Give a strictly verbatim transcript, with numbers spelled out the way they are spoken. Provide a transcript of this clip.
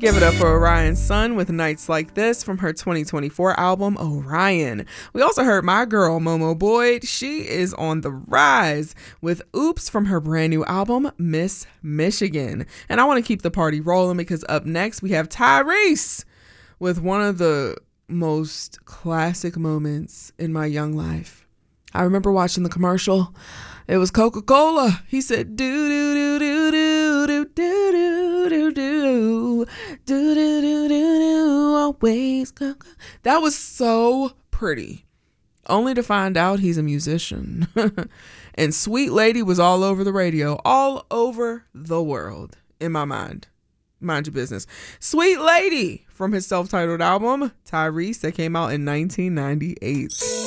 Give it up for Orion's Son with Nights Like This from her twenty twenty-four album, Orion. We also heard my girl, Momo Boyd. She is on the rise with Oops from her brand new album, Miss Michigan. And I want to keep the party rolling because up next we have Tyrese with one of the most classic moments in my young life. I remember watching the commercial. It was Coca-Cola. He said, do, do, do, do, do, do, do, do, do, do, do, do, do, always Coca. That was so pretty. Only to find out he's a musician. And Sweet Lady was all over the radio, all over the world, in my mind. Mind your business. Sweet Lady from his self-titled album, Tyrese, that came out in nineteen ninety-eight.